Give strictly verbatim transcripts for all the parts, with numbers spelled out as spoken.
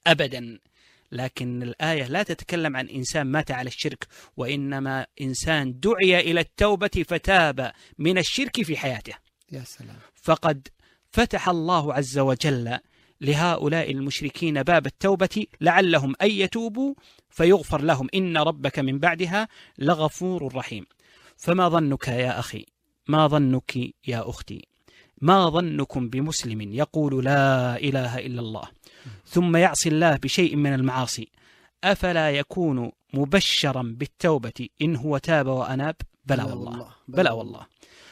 أبدا. لكن الآية لا تتكلم عن إنسان مات على الشرك، وإنما إنسان دعي إلى التوبة فتاب من الشرك في حياته. يا سلام. فقد فتح الله عز وجل لهؤلاء المشركين باب التوبة لعلهم أن يتوبوا فيغفر لهم، إن ربك من بعدها لغفور رحيم. فما ظنك يا أخي، ما ظنك يا أختي، ما ظنكم بمسلم يقول لا إله إلا الله ثم يعصي الله بشيء من المعاصي، أفلا يكون مبشرا بالتوبة إن هو تاب وأناب؟ بلى والله، بلى والله.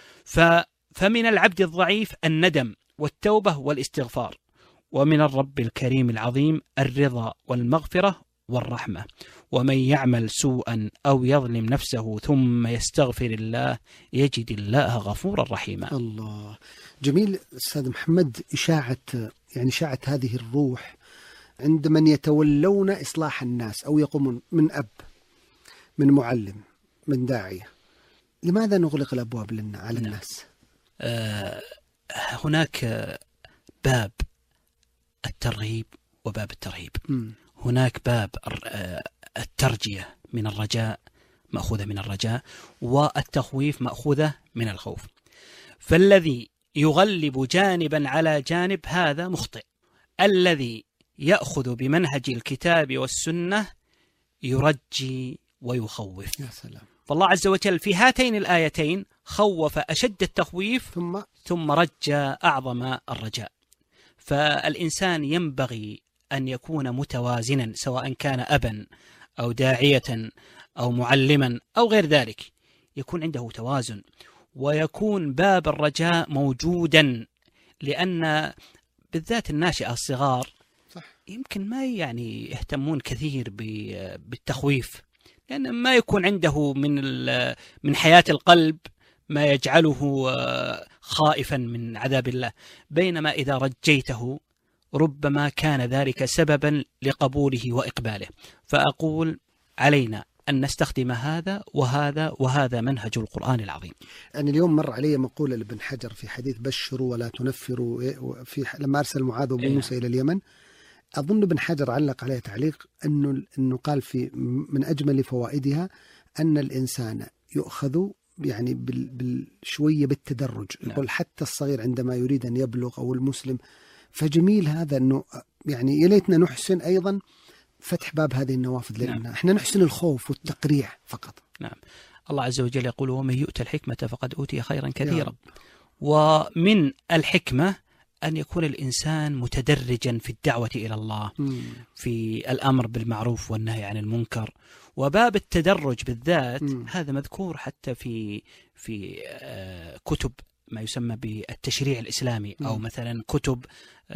فمن العبد الضعيف الندم والتوبة والاستغفار، ومن الرب الكريم العظيم الرضا والمغفرة والرحمة. ومن يعمل سوءا أو يظلم نفسه ثم يستغفر الله يجد الله غفورا رحيما. الله جميل أستاذ محمد. إشاعة يعني إشاعة هذه الروح عند من يتولون إصلاح الناس أو يقومون، من أب، من معلم، من داعية، لماذا نغلق الأبواب لنا على الناس؟ آه هناك باب الترغيب وباب الترهيب. م. هناك باب الترجية من الرجاء مأخوذة من الرجاء، والتخويف مأخوذة من الخوف. فالذي يغلب جانبا على جانب هذا مخطئ. الذي يأخذ بمنهج الكتاب والسنة يرجي ويخوف. يا سلام. فالله عز وجل في هاتين الآيتين خوف أشد التخويف ثم, ثم رجى أعظم الرجاء. فالإنسان ينبغي أن يكون متوازنا، سواء كان أبا أو داعية أو معلما أو غير ذلك، يكون عنده توازن ويكون باب الرجاء موجودا. لأن بالذات الناشئة الصغار صح. يمكن ما يعني يهتمون كثير بالتخويف، لأن ما يكون عنده من من حياة القلب ما يجعله خائفا من عذاب الله. بينما إذا رجيته ربما كان ذلك سببا لقبوله وإقباله. فأقول علينا أن نستخدم هذا وهذا وهذا منهج القرآن العظيم. أنا اليوم مر علي مقولة لابن حجر في حديث بشروا ولا تنفروا، في لما أرسل معاذ بن موسى إلى اليمن. أظن ابن حجر علق عليه تعليق أنه أنه قال في من أجمل فوائدها أن الإنسان يؤخذ يعني بالشوية بالتدرج. يقول حتى الصغير عندما يريد أن يبلغ أو المسلم. فجميل هذا أنه يعني يليتنا نحسن أيضا فتح باب هذه النوافذ لنا. نعم. احنا نحسن الخوف والتقريع فقط. نعم. الله عز وجل يقول ومن يؤت الحكمة فقد أوتي خيرا كثيرا. ومن الحكمة أن يكون الإنسان متدرجا في الدعوة إلى الله، م. في الأمر بالمعروف والنهي عن المنكر. وباب التدرج بالذات م. هذا مذكور حتى في في آه كتب ما يسمى بالتشريع الإسلامي، أو مثلا كتب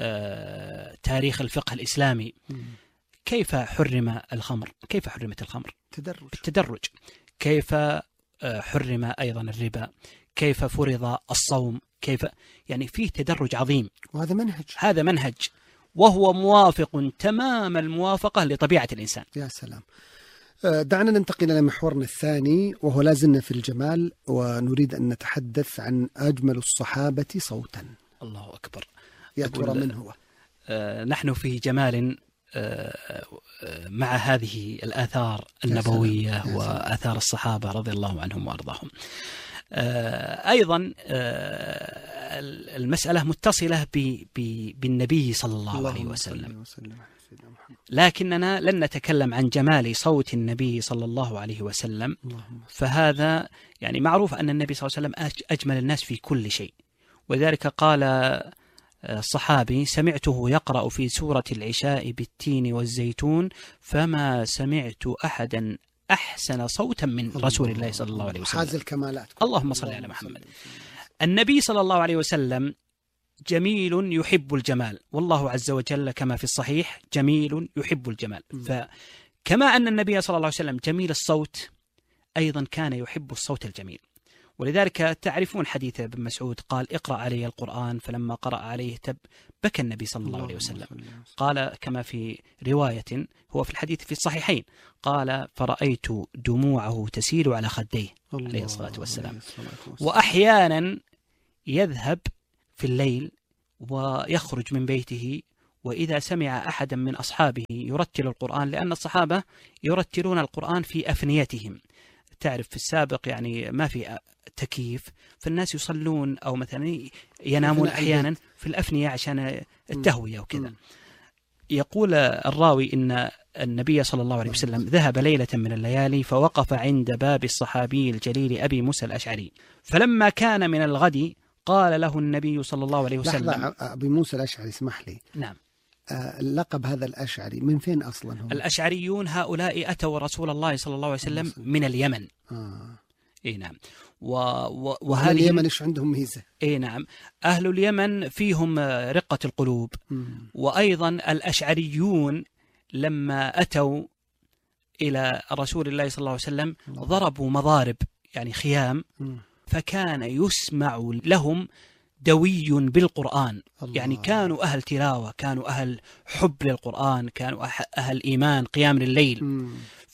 آه تاريخ الفقه الإسلامي. م. كيف حرم الخمر؟ كيف حرمت الخمر؟ تدرج. بالتدرج. كيف حرم أيضا الربا؟ كيف فرض الصوم؟ كيف يعني فيه تدرج عظيم. وهذا منهج. هذا منهج وهو موافق تمام الموافقة لطبيعة الإنسان. يا سلام. دعنا ننتقل إلى محورنا الثاني، وهو لازلنا في الجمال، ونريد أن نتحدث عن أجمل الصحابة صوتا. الله أكبر. يا ترى من هو؟ آه نحن في جمال مع هذه الآثار النبوية وآثار الصحابة رضي الله عنهم وأرضاهم. أيضا المسألة متصلة بالنبي صلى الله عليه وسلم، لكننا لن نتكلم عن جمال صوت النبي صلى الله عليه وسلم، فهذا يعني معروف أن النبي صلى الله عليه وسلم أجمل الناس في كل شيء. وذلك قال الصحابي سمعته يقرأ في سورة العشاء بالتين والزيتون فما سمعت أحدا أحسن صوتا من رسول الله صلى الله عليه وسلم. حاز الكمالات. اللهم صل على محمد. النبي صلى الله عليه وسلم جميل يحب الجمال، والله عز وجل كما في الصحيح جميل يحب الجمال. فكما أن النبي صلى الله عليه وسلم جميل الصوت، أيضا كان يحب الصوت الجميل. ولذلك تعرفون حديث ابن مسعود قال اقرأ علي القرآن، فلما قرأ عليه تب بكى النبي صلى الله عليه وسلم. قال كما في رواية هو في الحديث في الصحيحين قال فرأيت دموعه تسيل على خديه عليه الصلاة والسلام. وأحيانا يذهب في الليل ويخرج من بيته وإذا سمع أحدا من أصحابه يرتل القرآن، لأن الصحابة يرتلون القرآن في أفنيتهم. تعرف في السابق يعني ما في تكييف، فالناس يصلون أو مثلا ينامون أحيانا في الأفنية عشان التهوية وكذا. يقول الراوي إن النبي صلى الله عليه وسلم ذهب ليلة من الليالي فوقف عند باب الصحابي الجليل أبي موسى الأشعري، فلما كان من الغد قال له النبي صلى الله عليه وسلم. لحظة، أبي موسى الأشعري اسمح لي. نعم. آه اللقب هذا الأشعري من فين أصلا هو؟ الأشعريون هؤلاء أتوا رسول الله صلى الله عليه وسلم من اليمن. آه. إيه نعم. و... و... وهذا اليمن إيش عندهم ميزة؟ إيه نعم، أهل اليمن فيهم رقة القلوب. مم. وأيضا الأشعريون لما أتوا إلى رسول الله صلى الله عليه وسلم ضربوا مضارب يعني خيام، مم. فكان يسمع لهم دوي بالقرآن. الله. يعني كانوا أهل تلاوة، كانوا أهل حب للقرآن، كانوا أهل إيمان قيام لليل. مم.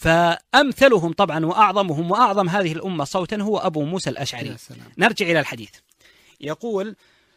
فأمثلهم طبعا وأعظمهم وأعظم هذه الأمة صوتا هو أبو موسى الأشعري. نرجع إلى الحديث. يقول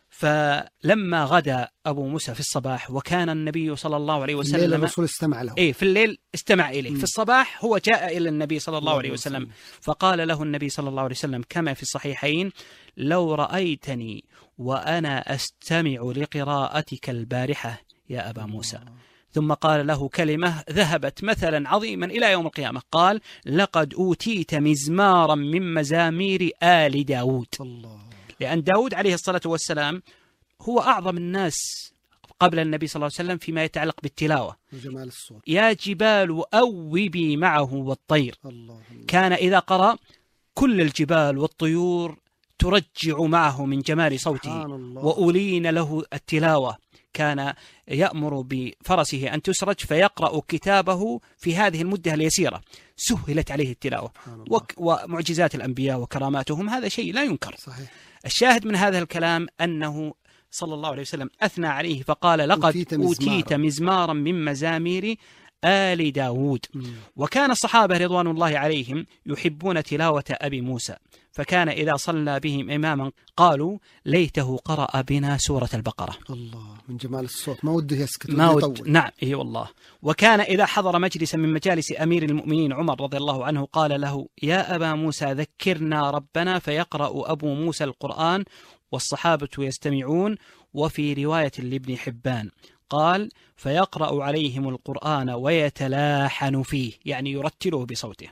فلما غدا أبو موسى في الصباح وكان النبي صلى الله عليه وسلم، الليل الرسول استمع له. إيه في الليل استمع إليه. م. في الصباح هو جاء إلى النبي صلى الله عليه وسلم. وسلم فقال له النبي صلى الله عليه وسلم كما في الصحيحين: لو رأيتني وأنا أستمع لقراءتك البارحة يا أبا موسى. ثم قال له كلمة ذهبت مثلا عظيما إلى يوم القيامة، قال: لقد أوتيت مزمارا من مزامير آل داود. الله. لأن داود عليه الصلاة والسلام هو أعظم الناس قبل النبي صلى الله عليه وسلم فيما يتعلق بالتلاوة وجمال الصوت. يا جبال أوبي معه والطير. الله الله. كان إذا قرأ كل الجبال والطيور ترجع معه من جمال صوته، وأولين له التلاوة. كان يأمر بفرسه أن تسرج فيقرأ كتابه في هذه المدة اليسيرة، سهلت عليه التلاوة. وك ومعجزات الأنبياء وكراماتهم هذا شيء لا ينكر. صحيح. الشاهد من هذا الكلام أنه صلى الله عليه وسلم أثنى عليه فقال: لقد أوتيت, أوتيت مزمارا من مزامير آل داود. م. وكان الصحابة رضوان الله عليهم يحبون تلاوة أبي موسى، فكان إذا صلى بهم إماما قالوا: ليته قرأ بنا سورة البقرة. الله، من جمال الصوت ما وده يسكت ما ود. نعم إيه والله. وكان إذا حضر مجلسا من مجالس أمير المؤمنين عمر رضي الله عنه قال له: يا أبا موسى ذكرنا ربنا، فيقرأ أبو موسى القرآن والصحابة يستمعون. وفي رواية لابن حبان قال: فيقرأ عليهم القرآن ويتلاحن فيه، يعني يرتله بصوته.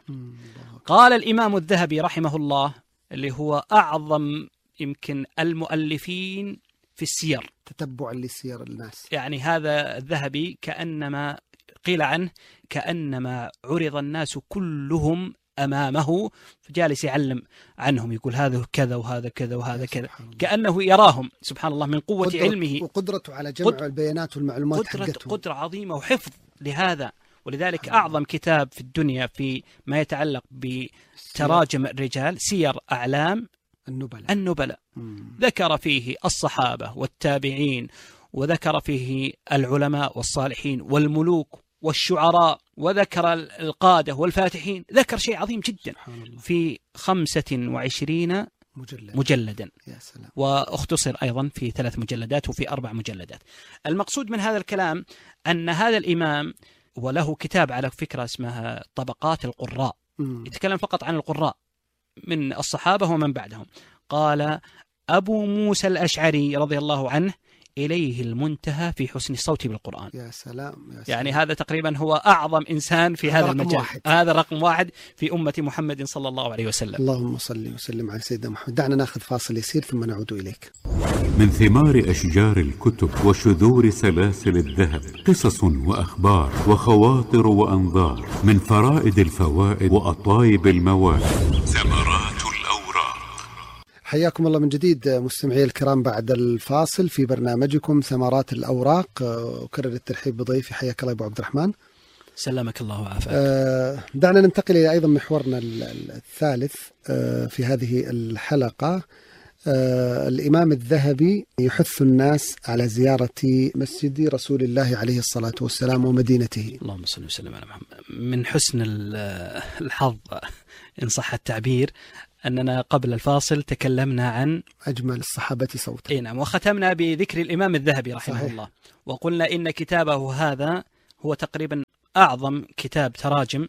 قال الإمام الذهبي رحمه الله، اللي هو أعظم يمكن المؤلفين في السير، تتبع لسير الناس، يعني هذا الذهبي كأنما قيل عنه كأنما عرض الناس كلهم أمامه فجالس يعلم عنهم، يقول هذا كذا وهذا كذا وهذا كذا، كأنه يراهم سبحان الله من قوة قدرة علمه وقدرته على جمع قد... البيانات والمعلومات قدرة, حقتهم. قدرة عظيمة وحفظ لهذا. ولذلك أعظم كتاب في الدنيا في ما يتعلق بتراجم الرجال سير أعلام النبلاء, النبلاء. ذكر فيه الصحابة والتابعين، وذكر فيه العلماء والصالحين والملوك والشعراء، وذكر القادة والفاتحين، ذكر شيء عظيم جدا في خمسة وعشرين مجلد. مجلدا. يا سلام. واختصر أيضا في ثلاث مجلدات وفي أربع مجلدات. المقصود من هذا الكلام أن هذا الإمام وله كتاب على فكرة اسمها طبقات القراء، م. يتكلم فقط عن القراء من الصحابة ومن بعدهم. قال أبو موسى الأشعري رضي الله عنه: إليه المنتهى في حسن الصوت بالقرآن. يا سلام, يا سلام. يعني هذا تقريبا هو أعظم إنسان في هذا المجال. واحد. هذا رقم واحد في أمة محمد صلى الله عليه وسلم. اللهم صل وسلم على سيدنا محمد. دعنا ناخذ فاصل يسير ثم نعود إليك. من ثمار أشجار الكتب وشذور سلاسل الذهب قصص وأخبار وخواطر وأنظار، من فرائد الفوائد وأطايب المواد ثمرات الأوراق. حياكم الله من جديد مستمعي الكرام بعد الفاصل في برنامجكم ثمرات الأوراق. أكرر الترحيب بضيفي، حياك الله أبو عبد الرحمن. سلامك الله وعافاك. آه دعنا ننتقل إلى أيضا محورنا الثالث آه في هذه الحلقة، آه الإمام الذهبي يحث الناس على زيارة مسجد رسول الله عليه الصلاة والسلام ومدينته. اللهم صل وسلم على محمد. من حسن الحظ إن صح التعبير أننا قبل الفاصل تكلمنا عن أجمل الصحابة صوتا. إيه نعم، وختمنا بذكر الإمام الذهبي رحمه صحيح. الله، وقلنا إن كتابه هذا هو تقريبا أعظم كتاب تراجم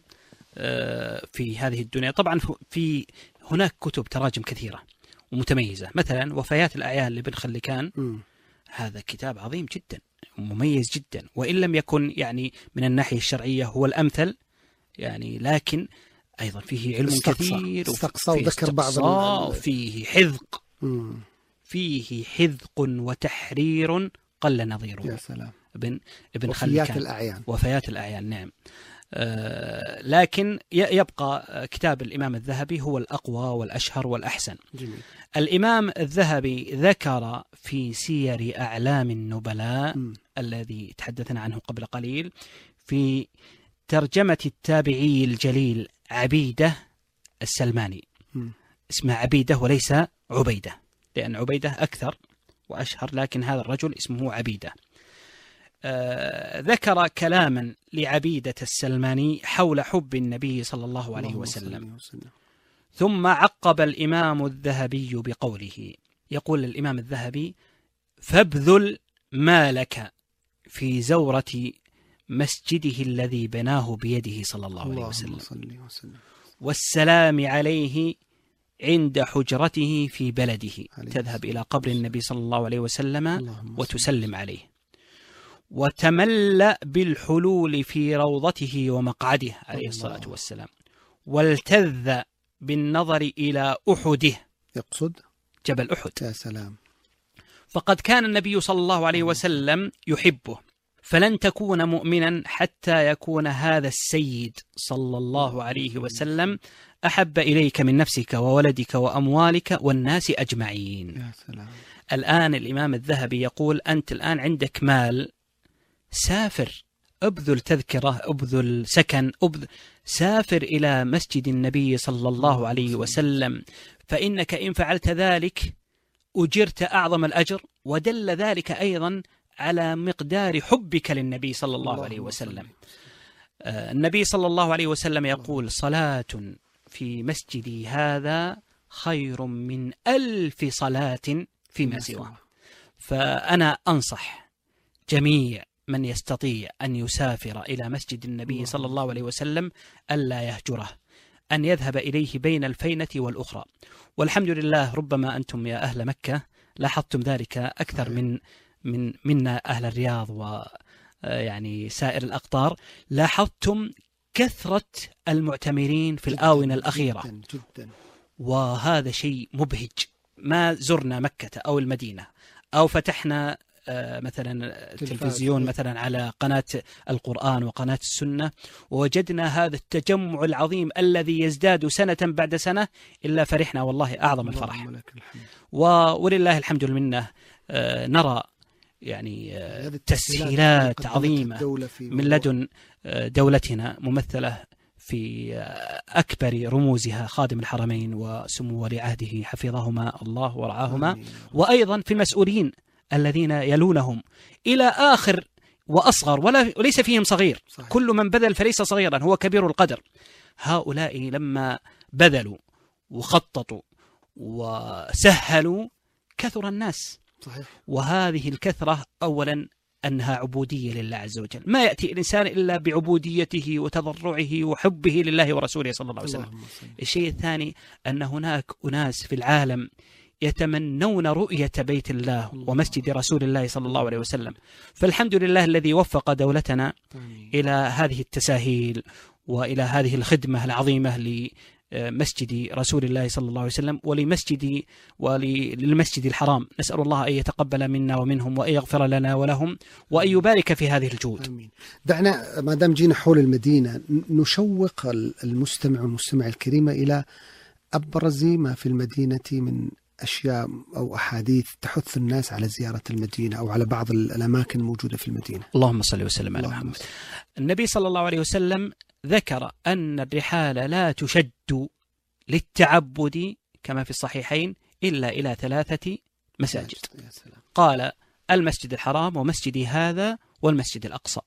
في هذه الدنيا. طبعا في هناك كتب تراجم كثيرة ومتميزة، مثلا وفيات الأعيان لابن خلكان م. هذا كتاب عظيم جدا ومميز جدا، وإن لم يكن يعني من الناحية الشرعية هو الأمثل يعني، لكن أيضا فيه علم استقصى. كثير استقصى وذكر بعض وفيه حذق م. فيه حذق وتحرير قل نظيره. يا سلام. ابن ابن وفيات خلكان. الأعيان. وفيات الأعيان نعم. آه لكن يبقى كتاب الإمام الذهبي هو الأقوى والأشهر والأحسن. جميل. الإمام الذهبي ذكر في سير أعلام النبلاء م. الذي تحدثنا عنه قبل قليل في ترجمة التابعي الجليل عبيدة السلماني. م. اسمه عبيدة وليس عبيدة، لأن عبيدة أكثر وأشهر، لكن هذا الرجل اسمه عبيدة. آه ذكر كلاما لعبيدة السلماني حول حب النبي صلى الله عليه وسلم، ثم عقب الإمام الذهبي بقوله، يقول الإمام الذهبي: فابذل مالك في زورة مسجده الذي بناه بيده صلى الله عليه وسلم، والسلام عليه عند حجرته في بلده، تذهب إلى قبر النبي صلى الله عليه وسلم وتسلم عليه، وتملأ بالحلول في روضته ومقعده عليه الصلاة والسلام، والتذ بالنظر إلى أحده، يقصد جبل أحد. يا سلام. فقد كان النبي صلى الله عليه وسلم يحبه، فلن تكون مؤمنا حتى يكون هذا السيد صلى الله عليه وسلم أحب إليك من نفسك وولدك وأموالك والناس أجمعين. يا سلام. الآن الإمام الذهبي يقول: أنت الآن عندك مال، سافر، أبذل تذكرة، أبذل سكن، أبذل سافر إلى مسجد النبي صلى الله عليه وسلم، فإنك إن فعلت ذلك أجرت أعظم الأجر، ودل ذلك أيضا على مقدار حبك للنبي صلى الله عليه وسلم. آه النبي صلى الله عليه وسلم يقول: صلاة في مسجدي هذا خير من ألف صلاة فيما سواه. فأنا أنصح جميع من يستطيع أن يسافر إلى مسجد النبي صلى الله عليه وسلم ألا يهجره، أن يذهب إليه بين الفينة والأخرى. والحمد لله ربما أنتم يا أهل مكة لاحظتم ذلك أكثر من من منا أهل الرياض ويعني سائر الأقطار، لاحظتم كثرة المعتمرين في الآونة الأخيرة، جداً جداً. وهذا شيء مبهج. ما زرنا مكة أو المدينة أو فتحنا مثلا التلفزيون مثلا على قناة القرآن وقناة السنة ووجدنا هذا التجمع العظيم الذي يزداد سنة بعد سنة، إلا فرحنا والله أعظم الفرح. ولله الحمد لله نرى يعني تسهيلات عظيمة من لدن دولتنا ممثلة في أكبر رموزها خادم الحرمين وسمو ولي عهده حفظهما الله ورعاهما، وأيضا في المسؤولين الذين يلونهم إلى آخر وأصغر، ولا وليس فيهم صغير. صحيح. كل من بذل فليس صغيرا، هو كبير القدر. هؤلاء لما بذلوا وخططوا وسهلوا كثر الناس. صحيح. وهذه الكثرة أولا أنها عبودية لله عز وجل، ما يأتي الإنسان إلا بعبوديته وتضرعه وحبه لله ورسوله صلى الله عليه وسلم. الشيء الثاني أن هناك أناس في العالم يتمنون رؤية بيت الله ومسجد رسول الله صلى الله عليه وسلم، فالحمد لله الذي وفق دولتنا إلى هذه التساهيل وإلى هذه الخدمة العظيمة لمسجد رسول الله صلى الله عليه وسلم ولمسجد وللمسجد الحرام. نسأل الله أن يتقبل منا ومنهم وأن يغفر لنا ولهم وأن يبارك في هذه الجهود. آمين. دعنا ما دام جينا حول المدينة نشوق المستمع والمستمع الكريمة إلى أبرز ما في المدينة من أشياء أو أحاديث تحث الناس على زيارة المدينة أو على بعض الأماكن الموجودة في المدينة. اللهم صل وسلم على محمد. النبي صلى الله عليه وسلم ذكر أن الرحال لا تشد للتعبد كما في الصحيحين إلا إلى ثلاثة مساجد. قال المسجد الحرام ومسجدي هذا والمسجد الأقصى.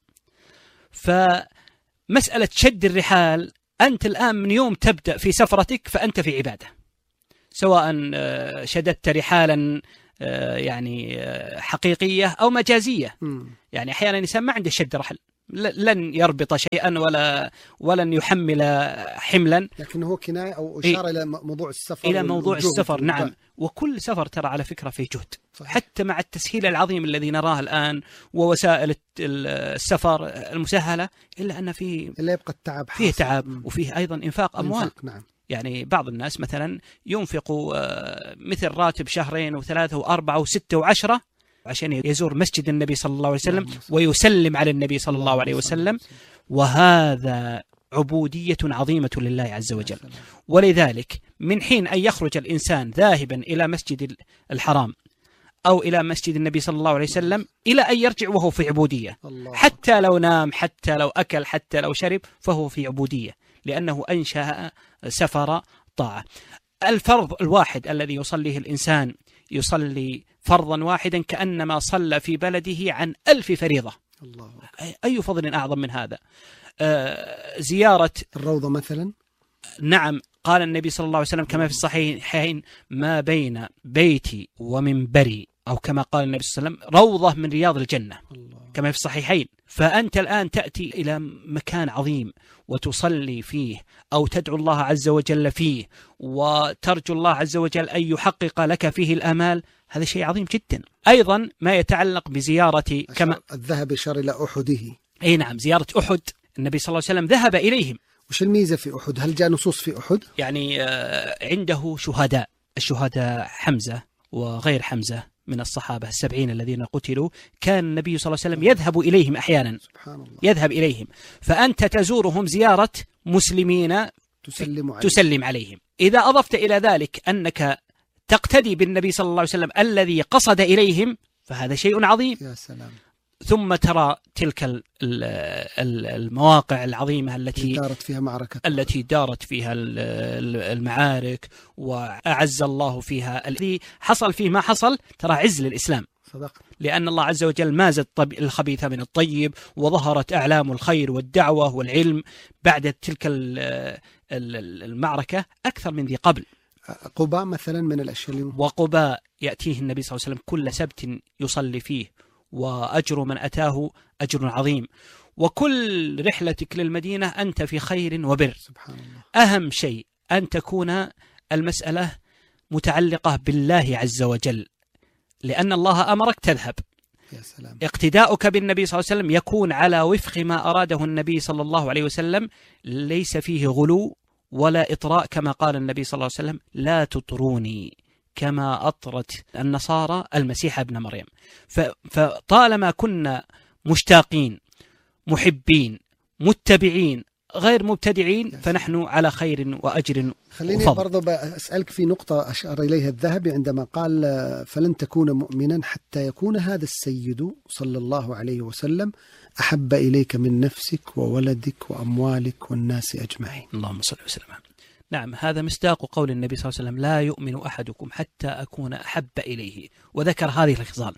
فمسألة شد الرحال، أنت الآن من يوم تبدأ في سفرتك فأنت في عبادة، سواء شددت رحالا يعني حقيقية أو مجازية. يعني أحيانا الإنسان ما عنده شد رحل، لن يربط شيئا ولا ولن يحمل حملا، لكن هو كناية أو إشارة إيه؟ إلى موضوع السفر إلى موضوع السفر. نعم، وكل سفر ترى على فكرة فيه جهد. صحيح. حتى مع التسهيل العظيم الذي نراه الآن ووسائل السفر المسهلة، إلا أن فيه إلا يبقى التعب، فيه تعب م. وفيه أيضا إنفاق أموال. إنفاق. نعم. يعني بعض الناس مثلا ينفق مثل راتب شهرين وثلاثة وأربعة وستة وعشرة عشان يزور مسجد النبي صلى الله عليه وسلم ويسلم على النبي صلى الله عليه وسلم، وهذا عبودية عظيمة لله عز وجل. ولذلك من حين أن يخرج الإنسان ذاهبا إلى مسجد الحرام أو إلى مسجد النبي صلى الله عليه وسلم إلى أن يرجع وهو في عبودية، حتى لو نام، حتى لو أكل، حتى لو شرب، فهو في عبودية، لأنه أنشأ سفر طاعة. الفرض الواحد الذي يصليه الإنسان، يصلي فرضا واحدا كأنما صلى في بلده عن ألف فريضة. الله. أي فضل أعظم من هذا؟ آه زيارة الروضة مثلا. نعم، قال النبي صلى الله عليه وسلم كما في الصحيحين: ما بين بيتي ومنبري، أو كما قال النبي صلى الله عليه وسلم: روضة من رياض الجنة. الله. كما في الصحيحين. فأنت الآن تأتي إلى مكان عظيم وتصلي فيه أو تدعو الله عز وجل فيه وترجو الله عز وجل أن يحقق لك فيه الآمال، هذا شيء عظيم جدا. أيضا ما يتعلق بزيارة كما الذهب يشار إلى أحده. أي نعم، زيارة أحد، النبي صلى الله عليه وسلم ذهب إليهم. وش الميزة في أحد؟ هل جاء نصوص في أحد؟ يعني عنده شهداء، الشهداء حمزة وغير حمزة من الصحابة السبعين الذين قتلوا، كان النبي صلى الله عليه وسلم يذهب إليهم أحيانا. سبحان الله. يذهب إليهم، فأنت تزورهم زيارة مسلمين تسلم, عليه. تسلم عليهم. إذا أضفت إلى ذلك أنك تقتدي بالنبي صلى الله عليه وسلم الذي قصد إليهم، فهذا شيء عظيم. يا سلام. ثم ترى تلك المواقع العظيمة التي دارت فيها معركة، التي دارت فيها المعارك وأعز الله فيها، الذي حصل فيه ما حصل، ترى عز للإسلام. صدق. لأن الله عز وجل مازج الخبيث من الطيب، وظهرت أعلام الخير والدعوة والعلم بعد تلك المعركة أكثر من ذي قبل. قباء مثلا من الأشياء اللي... وقباء يأتيه النبي صلى الله عليه وسلم كل سبت يصلي فيه، وأجر من أتاه أجر عظيم. وكل رحلتك للمدينة أنت في خير وبر. سبحان الله. أهم شيء أن تكون المسألة متعلقة بالله عز وجل، لأن الله أمرك تذهب. يا سلام. اقتداؤك بالنبي صلى الله عليه وسلم يكون على وفق ما أراده النبي صلى الله عليه وسلم، ليس فيه غلو ولا إطراء، كما قال النبي صلى الله عليه وسلم: لا تطروني كما أطرت النصارى المسيح ابن مريم. فطالما كنا مشتاقين محبين متبعين غير مبتدعين، فنحن على خير وأجر. خليني برضو أسألك في نقطة أشار إليها الذهبي عندما قال: فلن تكون مؤمنا حتى يكون هذا السيد صلى الله عليه وسلم أحب إليك من نفسك وولدك وأموالك والناس أجمعين. اللهم صل وسلم. نعم، هذا مصداق قول النبي صلى الله عليه وسلم: لا يؤمن أحدكم حتى أكون أحب إليه، وذكر هذه الخصال.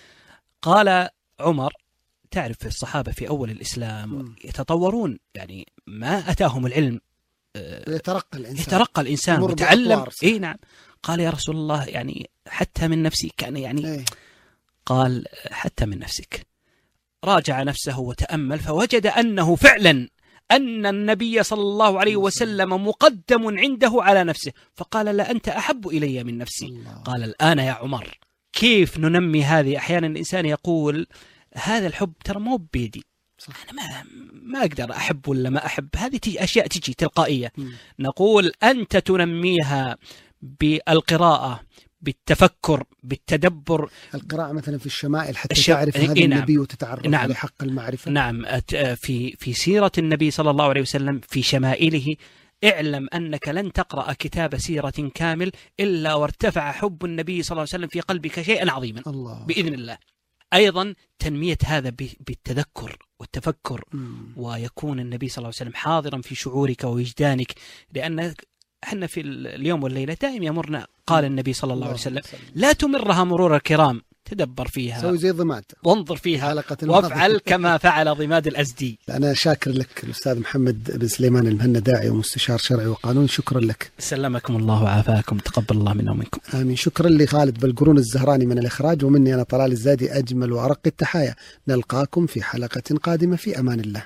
قال عمر: تعرف الصحابة في أول الإسلام يتطورون، يعني ما أتاهم العلم، يترقى الإنسان يترقى الإنسان ويتعلم. إيه نعم. قال: يا رسول الله، يعني حتى من نفسي، كان يعني إيه؟ قال: حتى من نفسك. راجع نفسه وتأمل فوجد أنه فعلا أن النبي صلى الله عليه وسلم مقدم عنده على نفسه، فقال: لا أنت أحب إلي من نفسي. الله. قال: الآن يا عمر كيف ننمي هذه؟ أحيانا الإنسان يقول: هذا الحب ترى مو بيدي، أنا ما ما أقدر أحب ولا ما أحب، هذه تيجي أشياء تجي تلقائية. م. نقول أنت تنميها بالقراءة، بالتفكر، بالتدبر. القراءة مثلا في الشمائل حتى الش... تعرف هذا نعم. النبي وتتعرف نعم. على حق المعرفة. نعم، في في سيرة النبي صلى الله عليه وسلم، في شمائله. اعلم أنك لن تقرأ كتاب سيرة كامل إلا وارتفع حب النبي صلى الله عليه وسلم في قلبك شيئا عظيما. الله. بإذن الله. أيضا تنمية هذا بالتذكر والتفكر، مم. ويكون النبي صلى الله عليه وسلم حاضرا في شعورك ووجدانك، لأن احنا في اليوم والليلة دائم يمرنا، قال النبي صلى الله عليه وسلم لا تمرها مرور الكرام، تدبر فيها، سوي زي ضماد وانظر فيها وافعل كما فعل ضماد الأزدي. أنا شاكر لك الأستاذ محمد بن سليمان المهنا، داعي ومستشار شرعي وقانوني، شكرا لك. سلمكم الله وعافاكم، تقبل الله منا ومنكم. آمين. شكرا لخالد بالقرون الزهراني من الإخراج، ومني أنا طلال الزادي أجمل وأرق التحايا. نلقاكم في حلقة قادمة في أمان الله.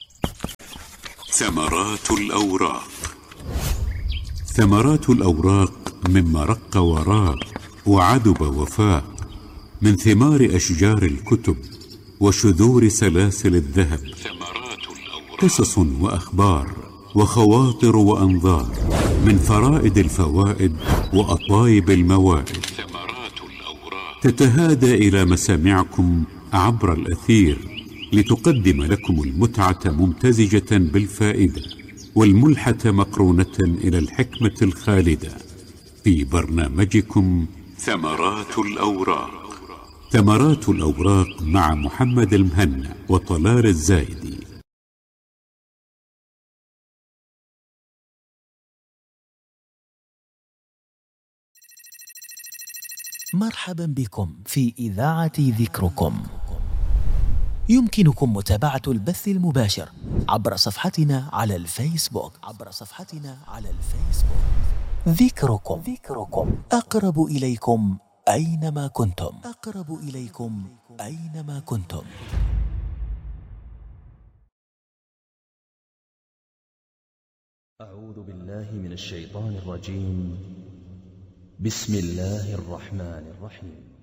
ثمرات الأوراق. ثمرات الأوراق مما رق وراق وعذب وفاق، من ثمار أشجار الكتب وشذور سلاسل الذهب. ثمرات الأوراق قصص وأخبار وخواطر وأنظار، من فرائد الفوائد وأطايب الموائد. ثمرات الأوراق تتهادى إلى مسامعكم عبر الأثير، لتقدم لكم المتعة ممتزجة بالفائدة، والملحة مقرونة إلى الحكمة الخالدة، في برنامجكم ثمرات الأوراق. ثمرات الأوراق مع محمد المهنا وطلال الزايدي. مرحبا بكم في إذاعة ذكركم. يمكنكم متابعة البث المباشر عبر صفحتنا على الفيسبوك عبر صفحتنا على الفيسبوك ذكركم. ذكركم أقرب إليكم أينما كنتم. أقرب إليكم أينما كنتم. أعوذ بالله من الشيطان الرجيم. بسم الله الرحمن الرحيم.